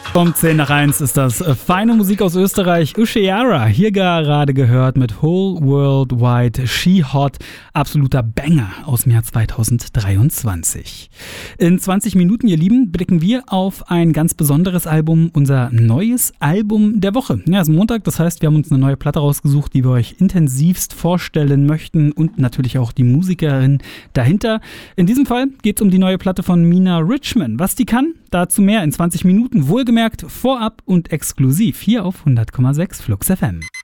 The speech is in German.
Um 10 nach 1 ist das feine Musik aus Österreich. Ushiara, hier gerade gehört mit Whole World Wide She Hot. Absoluter Banger aus dem Jahr 2023. In 20 Minuten, ihr Lieben, blicken wir auf ein ganz besonderes Album, unser neues Album der Woche. Ja, es ist Montag, das heißt, wir haben uns eine neue Platte rausgesucht, die wir euch intensivst vorstellen möchten und natürlich auch die Musikerin dahinter. In diesem Fall geht es um die neue Platte von Mina Richman. Was die kann, dazu mehr in 20 Minuten. Wohlgemerkt vorab und exklusiv hier auf 100,6 Flux FM.